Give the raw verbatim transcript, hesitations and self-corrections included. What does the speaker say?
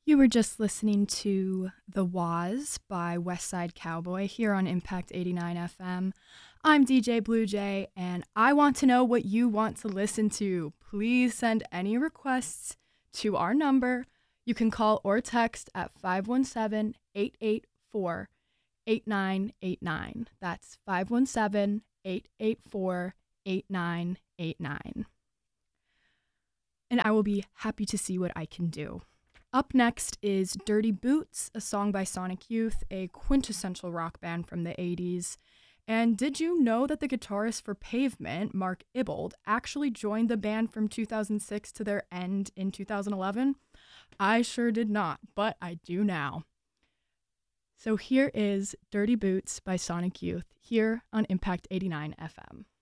You were just listening to The Waz by Westside Cowboy here on Impact eighty-nine F M. I'm D J Blue Jay, and I want to know what you want to listen to. Please send any requests to our number. You can call or text at five one seven, eight eight four, eight nine eight nine. That's five one seven, eight eight four, eight nine eight nine. And I will be happy to see what I can do. Up next is Dirty Boots, a song by Sonic Youth, a quintessential rock band from the eighties. And did you know that the guitarist for Pavement, Mark Ibbold, actually joined the band from two thousand six to their end in two thousand eleven? I sure did not, but I do now. So here is Dirty Boots by Sonic Youth, here on Impact eighty-nine F M.